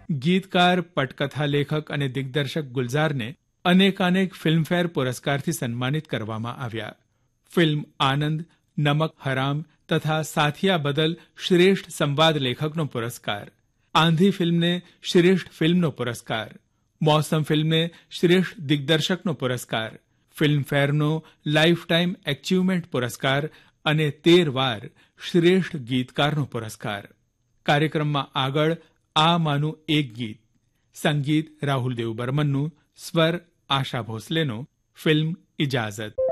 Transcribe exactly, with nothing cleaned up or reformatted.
ગીતકાર, પટકથા લેખક અને દિગ્દર્શક ગુલઝારને અનેકાનેક ફિલ્મફેર પુરસ્કારથી સન્માનિત કરવામાં આવ્યા. ફિલ્મ આનંદ, નમક હરામ તથા સાથિયા બદલ શ્રેષ્ઠ સંવાદ લેખકનો પુરસ્કાર, આંધી ફિલ્મને શ્રેષ્ઠ ફિલ્મનો પુરસ્કાર, મૌસમ ફિલ્મને શ્રેષ્ઠ દિગ્દર્શકનો પુરસ્કાર, ફિલ્મફેરનો લાઇફ ટાઈમ એચિવમેન્ટ પુરસ્કાર અને તેર વાર શ્રેષ્ઠ ગીતકારનો પુરસ્કાર. કાર્યક્રમમાં આગળ આ માનું એક ગીત, સંગીત રાહુલ દેવ બર્મનનું, સ્વર આશા ભોસલેનો, ફિલ્મ ઇજાઝત.